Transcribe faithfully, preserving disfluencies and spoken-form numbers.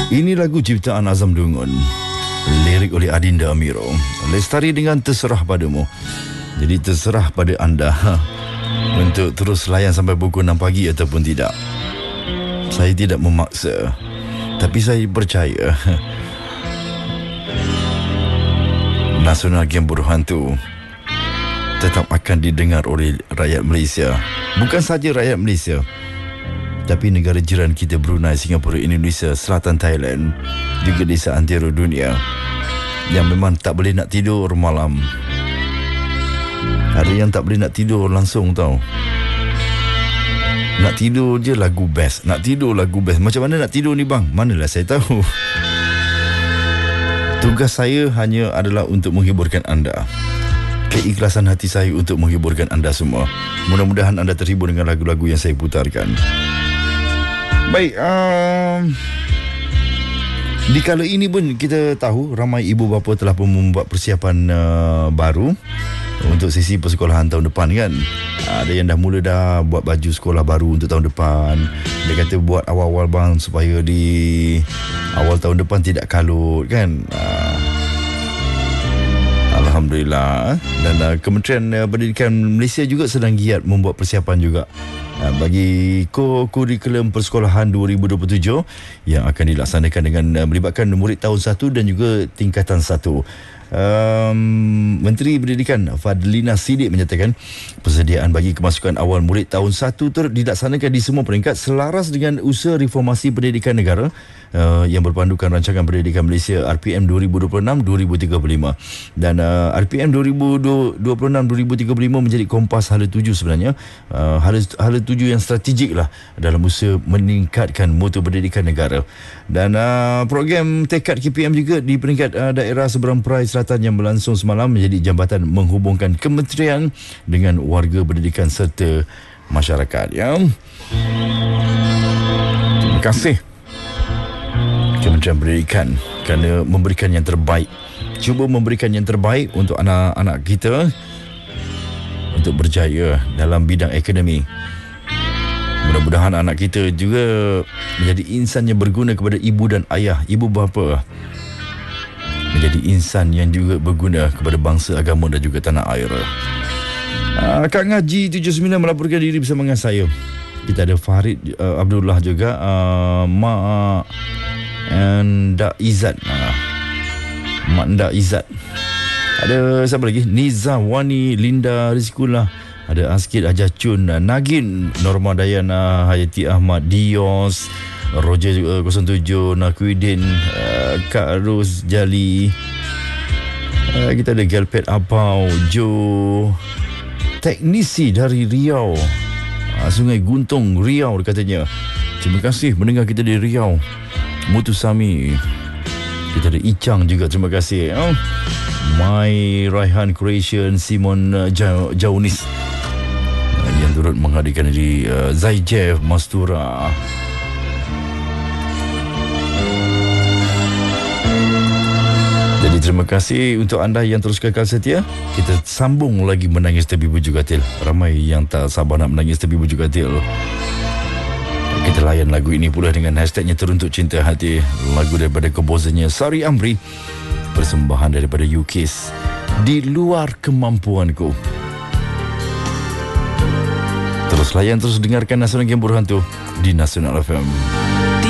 Ini lagu ciptaan Azam Dungun, lirik oleh Adinda Amiro. Lestari dengan terserah padamu. Jadi terserah pada anda untuk terus layan sampai pukul enam pagi ataupun tidak. Saya tidak memaksa, tapi saya percaya Nasional Game Berhantu tetap akan didengar oleh rakyat Malaysia. Bukan saja rakyat Malaysia, tapi negara jiran kita Brunei, Singapura, Indonesia, Selatan Thailand, juga di seantero dunia yang memang tak boleh nak tidur malam. Ada yang tak boleh nak tidur langsung tau. Nak tidur je lagu best. Nak tidur lagu best. Macam mana nak tidur ni bang? Manalah saya tahu. Tugas saya hanya adalah untuk menghiburkan anda. Keikhlasan hati saya untuk menghiburkan anda semua. Mudah-mudahan anda terhibur dengan lagu-lagu yang saya putarkan. Baik, um, di kala ini pun kita tahu ramai ibu bapa telah pun membuat persiapan uh, baru untuk sesi persekolahan tahun depan kan. Ada yang dah mula dah buat baju sekolah baru untuk tahun depan. Dia kata buat awal-awal bang supaya di awal tahun depan tidak kalut kan. Uh, Alhamdulillah. Dan uh, Kementerian uh, Pendidikan Malaysia juga sedang giat membuat persiapan juga uh, bagi kurikulum persekolahan dua ribu dua puluh tujuh yang akan dilaksanakan dengan uh, melibatkan murid tahun satu dan juga tingkatan satu. Um, Menteri Pendidikan Fadlina Sidik menyatakan persediaan bagi kemasukan awal murid tahun satu turut dilaksanakan di semua peringkat selaras dengan usaha reformasi pendidikan negara uh, yang berpandukan Rancangan Pendidikan Malaysia R P M dua ribu dua puluh enam hingga dua ribu tiga puluh lima. Dan uh, R P M dua ribu dua puluh enam hingga dua ribu tiga puluh lima menjadi kompas hala tuju sebenarnya. Uh, hala, hala tuju yang strategik lah dalam usaha meningkatkan mutu pendidikan negara. Dan uh, program tekad K P M juga di peringkat uh, daerah seberang Perai Selatan yang berlangsung semalam menjadi jambatan menghubungkan kementerian dengan warga pendidikan serta masyarakat ya. Terima kasih Kementerian Pendidikan kerana memberikan yang terbaik. Cuba memberikan yang terbaik untuk anak-anak kita untuk berjaya dalam bidang akademik. Mudah-mudahan anak kita juga menjadi insan yang berguna kepada ibu dan ayah, ibu bapa. Menjadi insan yang juga berguna kepada bangsa, agama dan juga tanah air. Uh, Kak Ngaji tujuh puluh sembilan melaporkan diri bersama dengan saya. Kita ada Farid uh, Abdullah juga, uh, Mak and Dak Izzat. Uh, Mak Ndak Izzat. Ada siapa lagi? Niza Wani, Linda Rizkullah. Ada Askid Ajacun, Nagin, Norma Dayana, Hayati Ahmad, Dios, Roger kosong tujuh, Nakuidin, uh, Kak Ros Jali, uh, kita ada Gelpet Apau, Jo, teknisi dari Riau, uh, Sungai Guntung Riau katanya. Terima kasih mendengar kita di Riau. Mutu Sami, kita ada Icang juga, terima kasih. Oh. My Raihan Creation, Simon uh, Jaunis uh, yang turut menghadirkan diri, uh, Zaijev Mastura. Jadi terima kasih untuk anda yang terus kekal setia. Kita sambung lagi menangis tepi bujuk katil. Ramai yang tak sabar nak menangis tepi bujuk katil. Kita layan lagu ini pula dengan hashtagnya Teruntuk Cinta Hati. Lagu daripada komposernya Sari Amri, persembahan daripada U K S, Di Luar Kemampuanku. Terus layan, terus dengarkan Nasional Game Berhantu di Nasional F M.